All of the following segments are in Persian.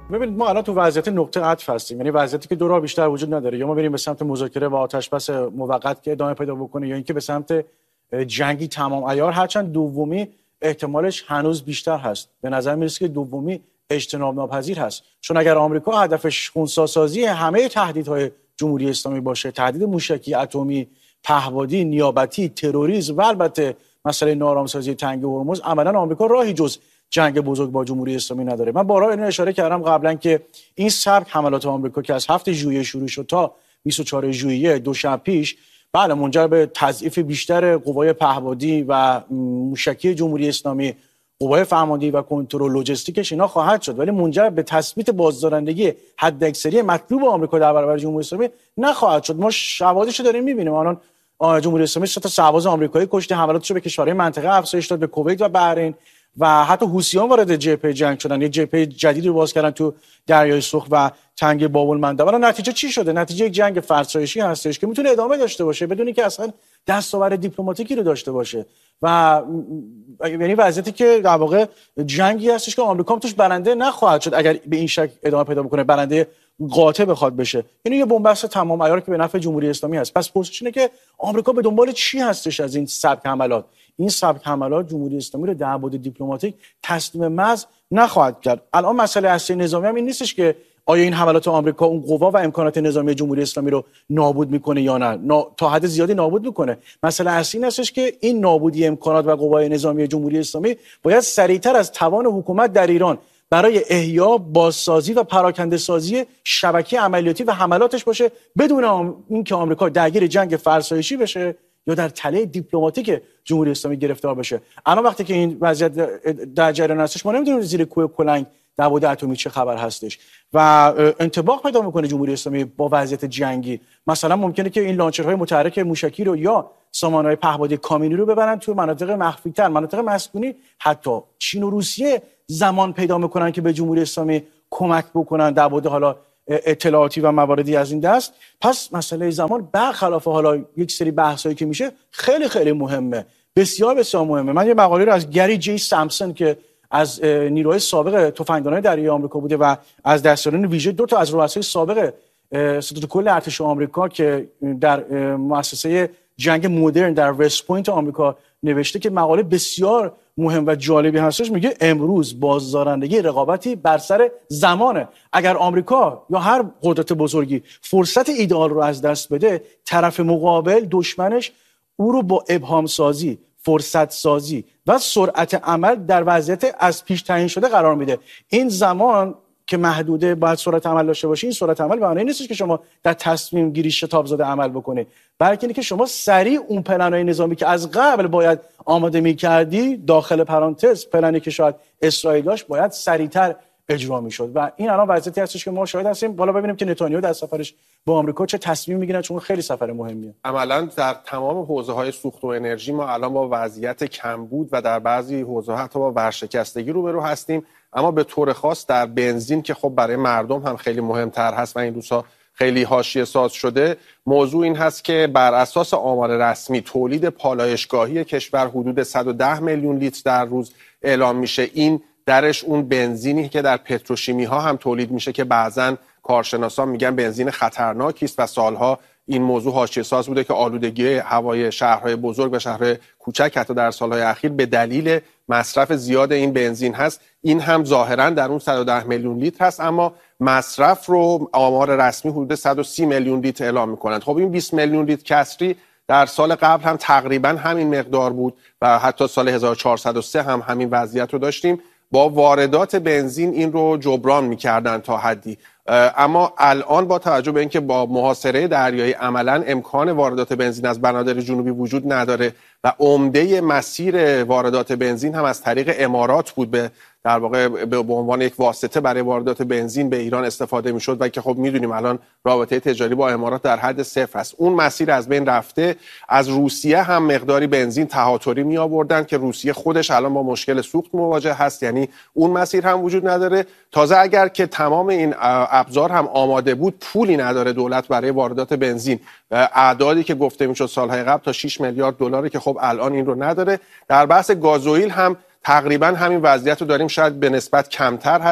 ببینید ما الان تو وضعیت نقطه عطف هستیم، یعنی وضعیتی که دو راه بیشتر وجود نداره، یا ما بریم به سمت مذاکره و آتش‌بس موقت که ادامه پیدا بکنه، یا اینکه به سمت جنگی تمام عیار، هرچند دومی احتمالش هنوز بیشتر هست. به نظر میرسه که دومی اجتناب ناپذیر هست، چون اگر آمریکا هدفش خنثی‌سازی همه تهدیدهای جمهوری اسلامی باشه، تهدید موشکی، اتمی، پهپادی، نیابتی، تروریسم و البته مسئله نارامسازی تنگه هرمز، عملاً آمریکا راهی جز جنگ بزرگ با جمهوری اسلامی نداره. من بارها اینو اشاره کردم قبلا که این سبک حملات آمریکا که از 7 ژوئیه شروع شد تا 24 ژوئیه دو شب پیش، بله منجر به تضعیف بیشتر قوای پهپادی و موشکی جمهوری اسلامی، قوای فرماندهی و کنترل لوجستیکش اینا خواهد شد، ولی منجر به تثبیت بازدارندگی حداکثری مطلوب آمریکا در برابر جمهوری اسلامی نخواهد شد. ما شواهدش رو داریم می‌بینیم. الان جمهوری اسلامی 3 تا سرباز آمریکایی کشته، حملاتش رو به کشورهای منطقه افزایش داد، به کویت و بحرین، و حتی حوثیان وارد جبهه جنگ شدن، یه جبهه جدیدی رو باز کردن تو دریای سرخ و تنگه باب المندب. الان نتیجه چی شده؟ نتیجه یک جنگ فرسایشی هستش که میتونه ادامه داشته باشه بدون اینکه اصلا دستاورد دیپلماتیکی رو داشته باشه، و یعنی وضعیتی که در واقع جنگی هستش که آمریکا هم توش برنده نخواهد شد اگر به این شکل ادامه پیدا بکنه، برنده قاطع بخواد بشه. یعنی یه بنبست تمام عیار که به نفع جمهوری اسلامی هست. پس پرسش اینه که آمریکا به دنبال چی هستش از این سبک حملات؟ این سبک حملات جمهوری اسلامی رو در بعد دیپلماتیک تسلیم محض نخواهد کرد. الان مسئله اصلی نظامی هم این نیستش که آیا این حملات آمریکا اون قوا و امکانات نظامی جمهوری اسلامی رو نابود میکنه یا نه، تا حد زیادی نابود میکنه. مسئله اصلی این هستش که این نابودی امکانات و قوای نظامی جمهوری اسلامی باید سریعتر از توان حکومت در ایران برای احیا، بازسازی و پراکنده سازی شبکه عملیاتی و حملاتش باشه، بدون اینکه آمریکا درگیر جنگ فرسایشی بشه یا در تله دیپلماتیک جمهوری اسلامی گرفتار بشه. الان وقتی که این وضعیت در جریان هستش، ما نمیدونیم زیر کوه کلنگ در بعد اتمی چه خبر هستش و انطباق پیدا میکنه جمهوری اسلامی با وضعیت جنگی. مثلا ممکنه که این لانچرهای متحرک موشکی رو یا سامانه‌های پهپادی کامینی رو ببرن تو مناطق مخفی‌تر، مناطق مسکونی. حتی چین و روسیه زمان پیدا میکنن که به جمهوری اسلامی کمک بکنن در بعد حالا اطلاعاتی و مواردی از این دست. پس مسئله زمان برخلاف حالا یک سری بحثایی که میشه خیلی خیلی مهمه، بسیار بسیار مهمه. من یه مقاله رو از گری جی سامسون که از نیروهای سابق تفنگدانای دریایی آمریکا بوده و از دستیاران ویژه 2 تا از رؤسای سابق ستاد کل ارتش آمریکا که در مؤسسه جنگ مدرن در وست پوینت آمریکا نوشته، که مقاله بسیار مهم و جالبی هستش. میگه امروز بازدارندگی رقابتی بر سر زمانه. اگر آمریکا یا هر قدرت بزرگی فرصت ایدئال رو از دست بده، طرف مقابل دشمنش او رو با ابهام سازی، فرصت سازی و سرعت عمل در وضعیت از پیش تعیین شده قرار میده. این زمان که محدوده باید سرعت عمل داشته باشه. این سرعت عمل به معنی نیستش که شما در تصمیم گیری شتاب زده عمل بکنه، بلکه اینه که شما سریع اون پلن‌های نظامی که از قبل باید آماده می‌کردی، داخل پرانتز پلنی که شاید اسرائیل داشت، باید سریعتر اجرا میشد. و این الان وضعیتی هستش که ما شاهد هستیم. بالا ببینیم که نتانیاهو در سفرش با آمریکا چه تصمیم میگیرن، چون خیلی سفر مهمیه. عملاً در تمام حوزه‌های سوخت و انرژی ما الان با وضعیت کمبود و در بعضی حوزه‌ها حتی با ورشکستگی روبرو هستیم. اما به طور خاص در بنزین که خب برای مردم هم خیلی مهمتر هست و این روزها خیلی حاشیه ساز شده، موضوع این هست که بر اساس آمار رسمی تولید پالایشگاهی کشور حدود 110 میلیون لیتر در روز اعلام میشه. این درش اون بنزینی که در پتروشیمی ها هم تولید میشه که بعضن کارشناسان میگن بنزین خطرناکی است و سالها این موضوع حاشیه ساز بوده که آلودگی هوای شهرهای بزرگ و شهرهای کوچک حتی در سالهای اخیر به دلیل مصرف زیاد این بنزین هست. این هم ظاهرا در اون 110 میلیون لیتر هست، اما مصرف رو آمار رسمی حدود 130 میلیون لیتر اعلام میکنند. خب این 20 میلیون لیتر کسری در سال قبل هم تقریبا همین مقدار بود و حتی سال 1403 هم همین وضعیت رو داشتیم. با واردات بنزین این رو جبران میکردن تا حدی، اما الان با توجه به اینکه با محاصره دریایی عملاً امکان واردات بنزین از بنادر جنوبی وجود نداره و عمده مسیر واردات بنزین هم از طریق امارات بود، در واقع به عنوان یک واسطه برای واردات بنزین به ایران استفاده میشد و که خب میدونیم الان رابطه تجاری با امارات در حد صفر است. اون مسیر از بین رفته. از روسیه هم مقداری بنزین تهاتری می آوردن که روسیه خودش الان با مشکل سوخت مواجه هست، یعنی اون مسیر هم وجود نداره. تازه اگر که تمام این ابزار هم آماده بود، پولی نداره دولت برای واردات بنزین. اعدادی که گفته میشد سالهای قبل تا 6 میلیارد دلاره که خب الان این رو نداره. در بحث گازوئیل هم تقریبا همین وضعیت رو داریم، شاید به نسبت کمتر هست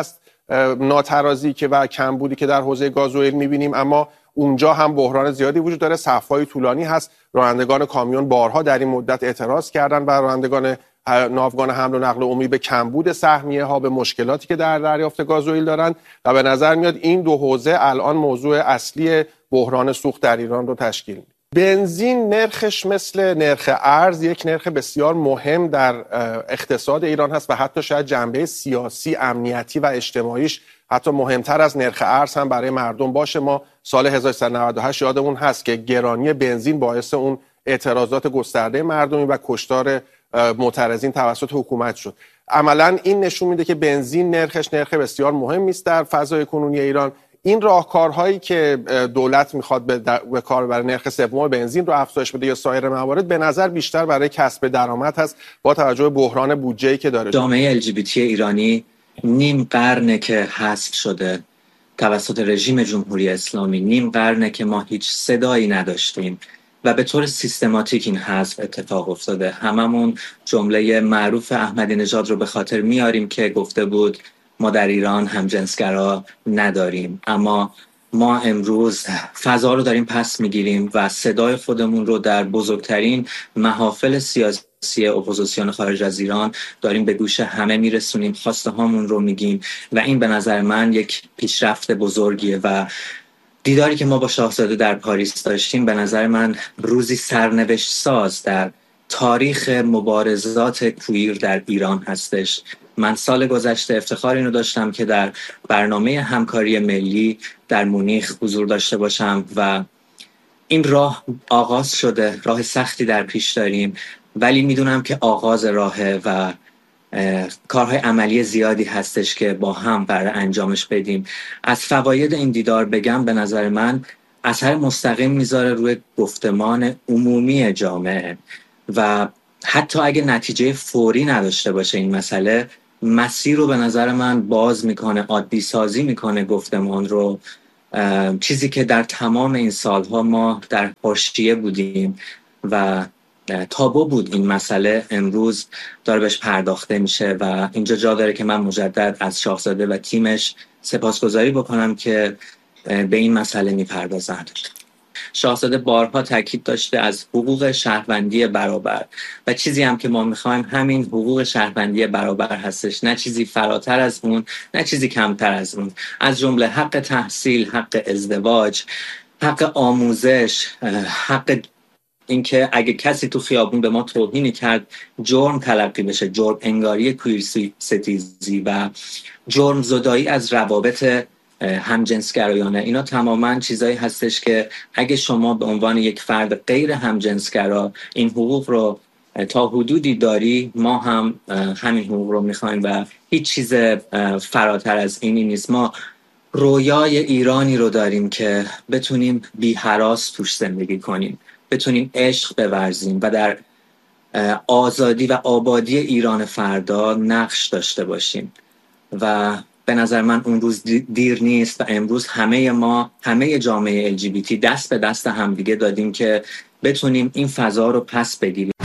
ناترازی که و کمبودی که در حوزه گازوئیل می‌بینیم، اما اونجا هم بحران زیادی وجود داره، صف‌های طولانی هست. رانندگان کامیون بارها در این مدت اعتراض کردن و رانندگان ناوگان حمل و نقل عمومی به کمبود سهمیه ها، به مشکلاتی که در دریافت گازوئیل دارن و به نظر میاد این دو حوزه الان موضوع اصلی بحران سوخت در ایران رو تشکیل میده. بنزین نرخش مثل نرخ ارز یک نرخ بسیار مهم در اقتصاد ایران هست و حتی شاید جنبه سیاسی، امنیتی و اجتماعیش حتی مهمتر از نرخ ارز هم برای مردم باشه. ما سال 1398 یادمون هست که گرانی بنزین باعث اون اعتراضات گسترده مردمی و کشتار معترضین توسط حکومت شد. عملاً این نشون میده که بنزین نرخش نرخ بسیار مهمی است در فضای کنونی ایران. این راهکارهایی که دولت میخواد به کار ببره، نرخ سوم بنزین رو افزایش بده یا سایر موارد، به نظر بیشتر برای کسب درآمد هست با توجه به بحران بودجه‌ای که داره. جامعه LGBT ایرانی نیم قرنه که حذف شده توسط رژیم جمهوری اسلامی، نیم قرنه که ما هیچ صدایی نداشتیم و به طور سیستماتیک این حذف اتفاق افتاده. هممون جمله معروف احمدی نژاد رو به خاطر میاریم که گفته بود ما در ایران همجنسگرا نداریم، اما ما امروز فضا رو داریم پس میگیریم و صدای خودمون رو در بزرگترین محافل سیاسی اپوزیسیون خارج از ایران داریم به گوش همه میرسونیم، خواسته هامون رو میگیم و این به نظر من یک پیشرفت بزرگیه و دیداری که ما با شاهزاده در پاریس داشتیم به نظر من روزی سرنوشت ساز در تاریخ مبارزات کویر در ایران هستش. من سال گذشته افتخار اینو داشتم که در برنامه همکاری ملی در مونیخ حضور داشته باشم و این راه آغاز شده. راه سختی در پیش داریم ولی میدونم که آغاز راهه و کارهای عملی زیادی هستش که با هم برای انجامش بدیم. از فواید این دیدار بگم، به نظر من اثر مستقیم میذاره روی گفتمان عمومی جامعه و حتی اگه نتیجه فوری نداشته باشه این مسئله، مسیر رو به نظر من باز میکنه، عادی سازی میکنه گفتمان رو، چیزی که در تمام این سالها ما در حاشیه بودیم و تابو بود این مسئله، امروز داره بهش پرداخته میشه و اینجا جا داره که من مجدد از شاهزاده و تیمش سپاسگزاری بکنم که به این مسئله میپردازند. شاهزاده بارها تاکید داشته از حقوق شهروندی برابر و چیزی هم که ما میخوایم همین حقوق شهروندی برابر هستش، نه چیزی فراتر از اون، نه چیزی کمتر از اون، از جمله حق تحصیل، حق ازدواج، حق آموزش، حق اینکه اگه کسی تو خیابون به ما توهینی کرد جرم تلقی بشه، جرم انگاری کویرستیزی و جرم زدایی از روابط همجنسگرایانه. اینا تماما چیزایی هستش که اگه شما به عنوان یک فرد غیر همجنسگرا این حقوق رو تا حدودی داری، ما هم همین حقوق رو میخوایم و هیچ چیز فراتر از اینی نیست. ما رویای ایرانی رو داریم که بتونیم بی هراس توش زندگی کنیم، بتونیم عشق بورزیم و در آزادی و آبادی ایران فردا نقش داشته باشیم و به نظر من اون روز دیر نیست و امروز همه جامعه LGBT دست به دست همدیگه دادیم که بتونیم این فضا رو پس بگیریم.